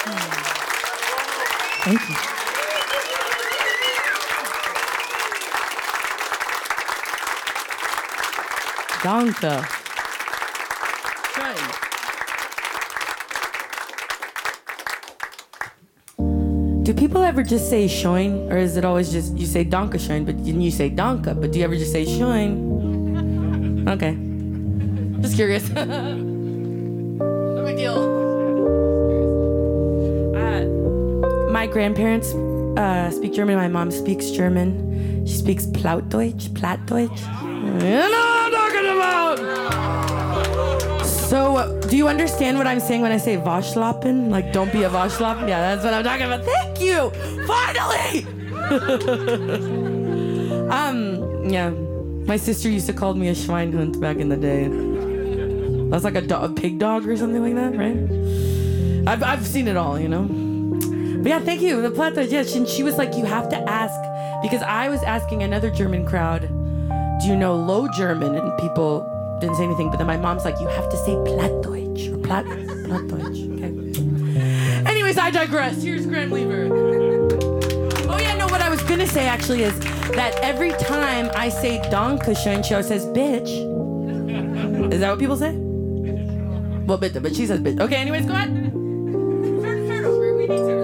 Thank you. Danke. Schön. Do people ever just say schön, or is it always just you say danke schön, but then you say danke, but do you ever just say schön? Okay. Just curious. No big deal. My grandparents speak German. My mom speaks German. She speaks Plattdeutsch. You know what I'm talking about. So, do you understand what I'm saying when I say Waschlappen? Like, don't be a Waschlappen? Yeah, that's what I'm talking about. Thank you! Finally! Yeah. My sister used to call me a Schweinhund back in the day. That's like a pig dog or something like that, right? I've seen it all, you know? But yeah, thank you. The Plattdeutsch, yeah, she was like, you have to ask, because I was asking another German crowd, do you know Low German? And people didn't say anything, but then my mom's like, you have to say Plattdeutsch, or Plattdeutsch, okay? Anyways, I digress. Here's Graham Lever. Oh yeah, no, what I was gonna say actually is that every time I say Dankeschön, she always says, bitch. Is that what people say? Well, but she says bitch. Okay, anyways, go ahead. Start over. We need to.